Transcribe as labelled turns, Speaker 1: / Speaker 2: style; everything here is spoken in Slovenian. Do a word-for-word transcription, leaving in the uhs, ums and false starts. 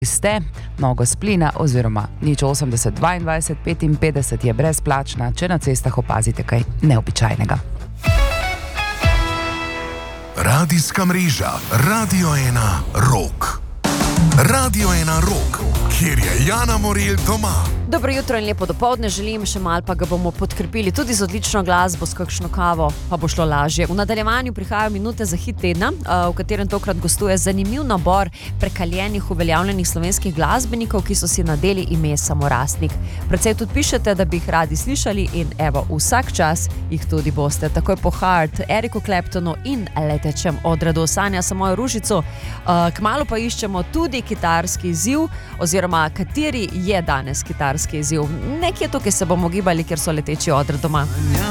Speaker 1: ste, Nogo splina oziroma nič osemdeset dvaindvajset petinpetdeset je brezplačna, če na cestah opazite kaj neobičajnega.
Speaker 2: Radijska mreža Radio ena Rock. Radio ena Rock, kjer je Jana Morelj doma.
Speaker 3: Dobro jutro in lepo dopoldne želim, še malo pa ga bomo podkrepili tudi z odlično glasbo, s kakšno kavo, pa bo šlo lažje. V nadaljevanju prihajajo minute za hit tedna, v katerem tokrat gostuje zanimiv nabor prekaljenih, uveljavljenih slovenskih glasbenikov, ki so si nadeli ime Samorastnik. Predvsej tudi pišete, da bi jih radi slišali in evo, vsak čas jih tudi boste. Takoj po Heart, Eriku Claptonu in Letečem odredu Sanja Samojo Ružico. Kmalu pa iščemo tudi kitarski izziv, oziroma kateri je danes kitarski izziv. Nekje tukaj se bomo gibali, ker so Leteči odred doma.